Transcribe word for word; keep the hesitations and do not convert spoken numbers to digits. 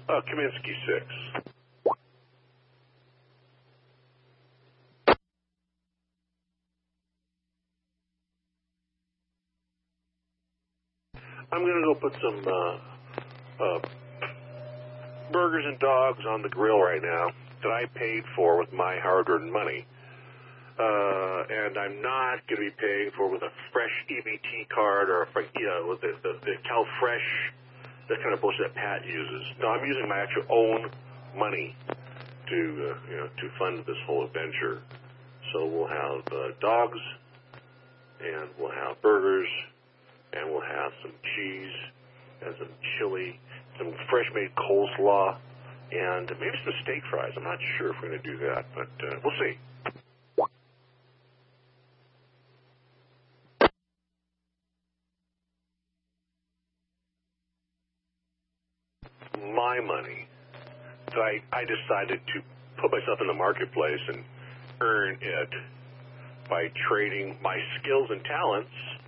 Uh, Kaminsky six. I'm going to go put some uh, uh, burgers and dogs on the grill right now that I paid for with my hard-earned money. Uh, and I'm not going to be paying for with a fresh E B T card or a, you know, with the, the, the CalFresh, that kind of bullshit that Pat uses. No, I'm using my actual own money to, uh, you know, to fund this whole adventure. So we'll have uh, dogs, and we'll have burgers, and we'll have some cheese, and some chili, some fresh-made coleslaw, and maybe some steak fries. I'm not sure if we're going to do that, but uh, we'll see. My money. So I, I decided to put myself in the marketplace and earn it by trading my skills and talents